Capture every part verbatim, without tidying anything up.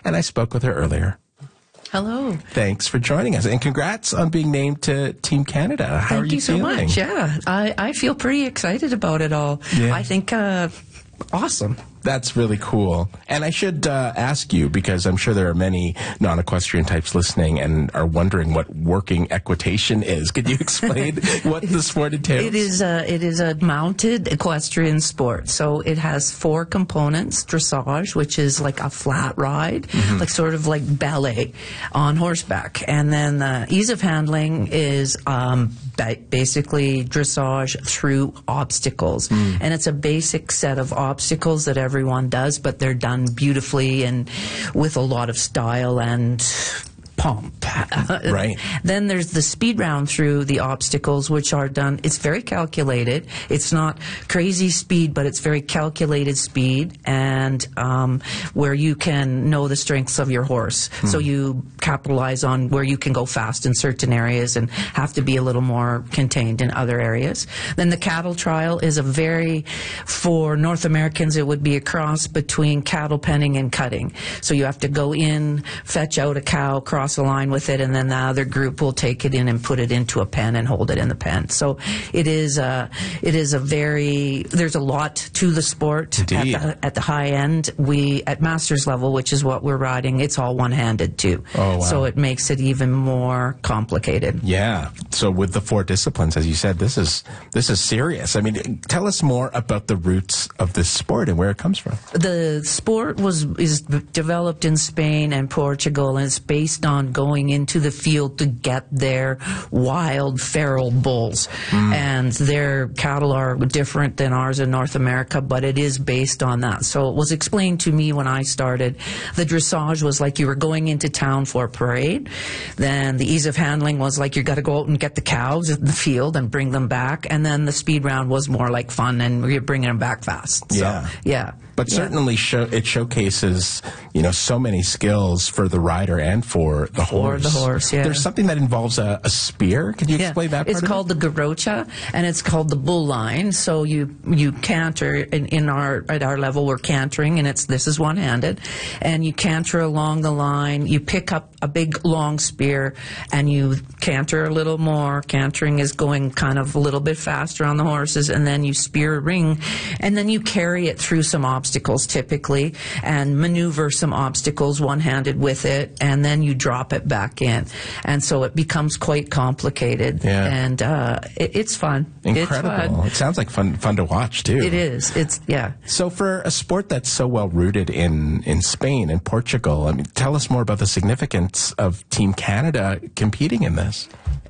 and I spoke with her earlier. Hello. Thanks for joining us, and congrats on being named to Team Canada. How Thank are you, you so feeling? much. Yeah, I, I feel pretty excited about it all. Yeah. I think uh, awesome. That's really cool. And I should uh, ask you, because I'm sure there are many non-equestrian types listening and are wondering what working equitation is. Could you explain what the sport entails? It is a, it is a mounted equestrian sport. So it has four components: dressage, which is like a flat ride, mm-hmm. like sort of like ballet on horseback. And then the ease of handling is um, ba- basically dressage through obstacles. Mm. And it's a basic set of obstacles that everyone does, but they're done beautifully and with a lot of style and pomp. Right. Then there's the speed round through the obstacles, which are done, it's very calculated. It's not crazy speed, but it's very calculated speed, and um, where you can know the strengths of your horse. Hmm. So you capitalize on where you can go fast in certain areas and have to be a little more contained in other areas. Then the cattle trial is a very, for North Americans, it would be a cross between cattle penning and cutting. So you have to go in, fetch out a cow, cross a line with it, and then the other group will take it in and put it into a pen and hold it in the pen. So it is a, it is a very, there's a lot to the sport. Indeed. At the, at the high end. We, at master's level, which is what we're riding, it's all one-handed too. Oh, wow. So it makes it even more complicated. Yeah. So with the four disciplines, as you said, this is this is serious. I mean, tell us more about the roots of this sport and where it comes from. The sport was is developed in Spain and Portugal, and it's based on going into the field to get their wild feral bulls. Mm. And their cattle are different than ours in North America, but it is based on that. So it was explained to me when I started. The dressage was like you were going into town for a parade. Then the ease of handling was like you got to go out and get the cows in the field and bring them back. And then the speed round was more like fun, and you're bringing them back fast. So, yeah. Yeah. But yeah. certainly show, it showcases, you know, so many skills for the rider and for the horse. For the horse, yeah. There's something that involves a, a spear. Can you yeah. explain that part It's of called it? the garrocha, and it's called the bull line. So you you canter in, in our at our level we're cantering, and it's this is one-handed, and you canter along the line. You pick up a big long spear, and you canter a little more. Cantering is going kind of a little bit faster on the horses, and then you spear a ring, and then you carry it through some obstacles typically, and maneuver some obstacles one-handed with it, and then you drop it back in, and so it becomes quite complicated. Yeah. And uh, it, it's fun. Incredible. It's fun. It sounds like fun fun to watch too. It is. It's yeah. So for a sport that's so well rooted in in Spain and Portugal, I mean, tell us more about the significance of Team Canada competing in this.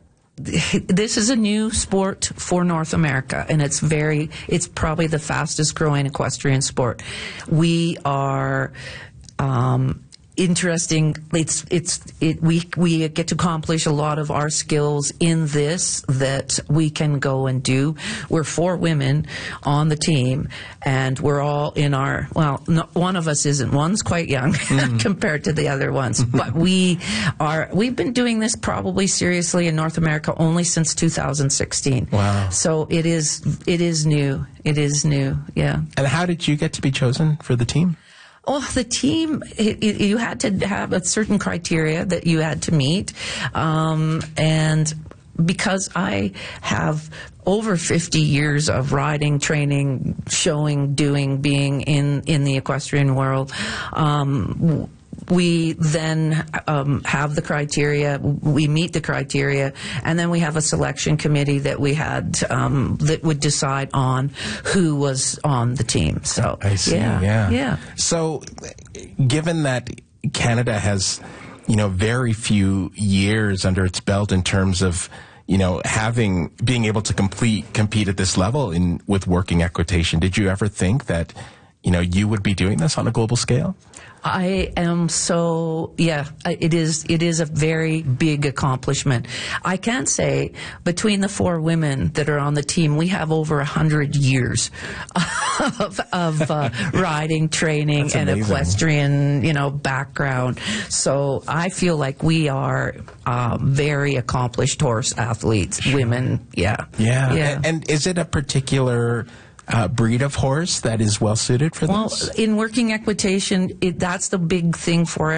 This is a new sport for North America, and it's very, it's probably the fastest growing equestrian sport. We are, um, interesting. It's it's it. We we get to accomplish a lot of our skills in this that we can go and do. We're four women on the team, and we're all in our. Well, no, one of us isn't. One's quite young mm. compared to the other ones, but we are. We've been doing this probably seriously in North America only since two thousand sixteen. Wow! So it is it is new. It is new. Yeah. And how did you get to be chosen for the team? Oh, the team, it, it, you had to have a certain criteria that you had to meet. Um, and because I have over fifty years of riding, training, showing, doing, being in, in the equestrian world, um, we then um, have the criteria, we meet the criteria, and then we have a selection committee that we had um, that would decide on who was on the team. So I see, yeah, yeah. yeah. So given that Canada has, you know, very few years under its belt in terms of, you know, having, being able to complete, compete at this level in, with working equitation, did you ever think that, you know, you would be doing this on a global scale? I am so, yeah, it is, it is a very big accomplishment. I can't say between the four women that are on the team, we have over a hundred years of, of uh, riding, training, That's and amazing. Equestrian, you know, background. So I feel like we are uh, very accomplished horse athletes, women, yeah. Yeah. yeah. And, and is it a particular Uh, breed of horse that is well suited for well, this? Well, in working equitation, it, that's the big thing for